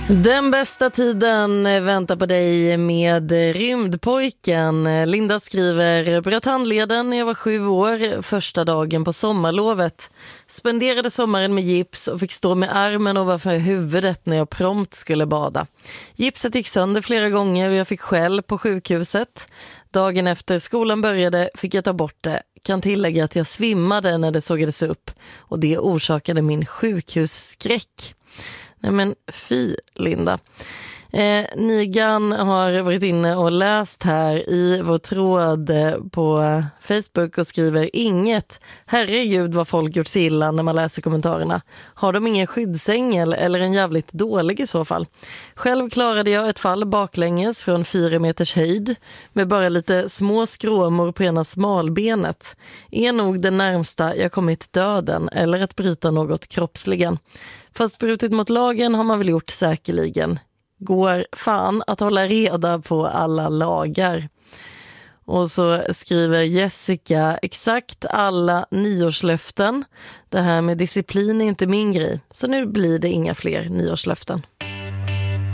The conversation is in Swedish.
Den bästa tiden väntar på dig med Rymdpojken. Linda skriver: bröt handleden när jag var 7 år, första dagen på sommarlovet. Spenderade sommaren med gips och fick stå med armen ovanför huvudet när jag prompt skulle bada. Gipset gick sönder flera gånger och jag fick skäll på sjukhuset. Dagen efter skolan började fick jag ta bort det. Kan tillägga att jag svimmade när det sågades upp och det orsakade min sjukhusskräck. Nej men fy, Linda. Nigan har varit inne och läst här i vår tråd på Facebook och skriver: inget. Herregud vad folk gjort sig illa när man läser kommentarerna. Har de ingen skyddsängel eller en jävligt dålig i så fall? Själv klarade jag ett fall baklänges från 4 meters höjd med bara lite små skråmor på ena smalbenet. Är nog den närmsta jag kommit döden eller att bryta något kroppsligen. Fast brutit mot lagen har man väl gjort säkerligen. Går fan att hålla reda på alla lagar. Och så skriver Jessica: exakt alla nyårslöften. Det här med disciplin är inte min grej. Så nu blir det inga fler nyårslöften.